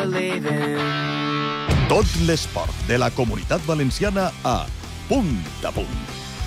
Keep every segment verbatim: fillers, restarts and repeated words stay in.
believing. Tot l'esport de la Comunitat Valenciana a Punt a Punt.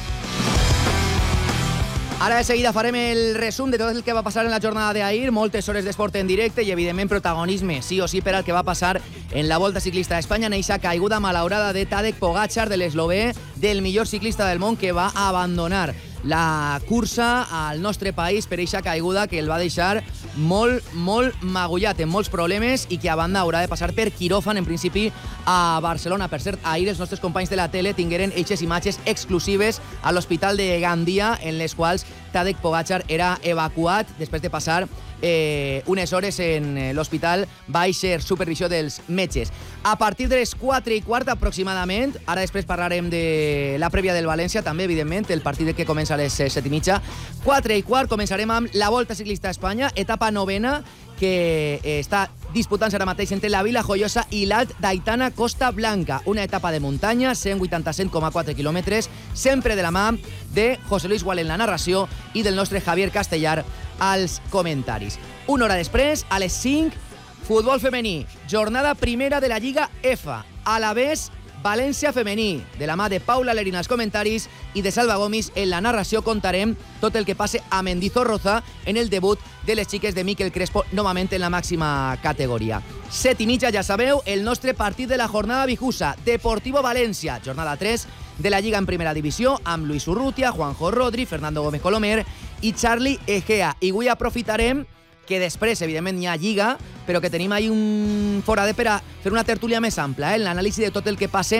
Ara de seguida farem el resum de tot el que va passar en la jornada d'ahir, moltes hores d'esport en directe i, evidentment, protagonisme, sí o sí, per al que va passar en la Volta Ciclista d'Espanya, en eixa caiguda malaurada de Tadej Pogačar, de l'eslovè, del millor ciclista del món, que va abandonar la cursa al nostre país per eixa caiguda que el va deixar molt, molt magullat, amb molts problemes, i que a banda haurà de passar per quiròfan, en principi, a Barcelona. Per cert, ahir els nostres companys de la tele tingueren eixes imatges exclusives a l'Hospital de Gandia, en les quals Tadej Pogačar era evacuat després de passar eh, unes hores en l'hospital baix supervisió dels metges. A partir de les quatre i quart aproximadament, ara després parlarem de la prèvia del València, també, evidentment, el partit que comença a les set i mitja. quatre i quart començarem amb la Volta Ciclista a Espanya, etapa novena, que eh, està disputant-se ara mateix entre la Vila Joiosa i l'Alt d'Aitana Costa Blanca. Una etapa de muntanya, cent vuitanta-set coma quatre quilòmetres, sempre de la mà de José Luis Gual en la narració i del nostre Javier Castellar als comentaris. Una hora després, a les cinc, futbol femení, jornada primera de la Lliga F. A la vez, València femení, de la mà de Paula Lerina als comentaris i de Salva Gomis en la narració. Contarem tot el que passe a Mendizorroza en el debut de les xiques de Miquel Crespo, novament en la màxima categoria. Set i mitja, ja sabeu, el nostre partit de la jornada Bijusa, Deportivo València, jornada tres de la Lliga en primera divisió, amb Luis Urrutia, Juanjo Rodri, Fernando Gómez Colomer i Charlie Egea. I avui aprofitarem que després, evidentment, hi ha Lliga, però que tenim ahí un foradet per a fer una tertúlia més ampla, eh? L'anàlisi de tot el que passe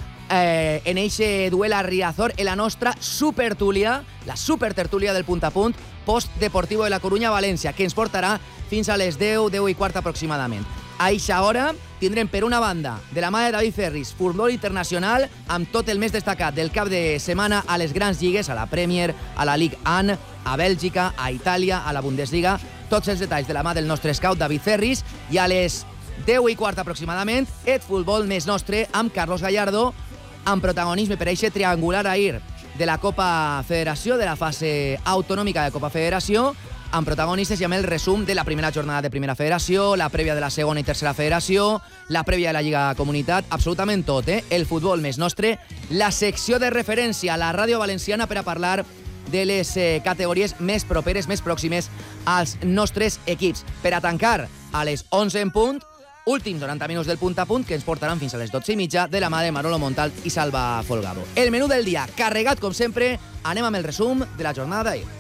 eh, en eixe duel a Riazor, en la nostra supertúlia, la supertertúlia del Punt a Punt, post-Deportivo de la Corunya-València, que ens portarà fins a les deu, deu i quart aproximadament. A eixa hora tindrem, per una banda, de la mà de David Ferris, futbol internacional, amb tot el més destacat del cap de setmana a les grans lligues, a la Premier, a la Ligue un, a Bèlgica, a Itàlia, a la Bundesliga. Tots els detalls de la mà del nostre scout David Ferris. I a les deu i quart aproximadament, et futbol més nostre amb Carlos Gallardo, amb protagonisme per eixe triangular ahir de la Copa Federació, de la fase autonòmica de Copa Federació, amb protagonistes i amb el resum de la primera jornada de Primera Federació, la prèvia de la segona i tercera federació, la prèvia de la Lliga Comunitat, absolutament tot, eh? El futbol més nostre, la secció de referència a la ràdio valenciana per a parlar de les eh, categories més properes, més pròximes als nostres equips. Per a tancar a les onze en punt, últims noranta minuts del Punt a Punt, que ens portaran fins a les dotze i mitja de la mà de Manolo Montal i Salva Folgado. El menú del dia, carregat com sempre, anem amb el resum de la jornada d'ahir.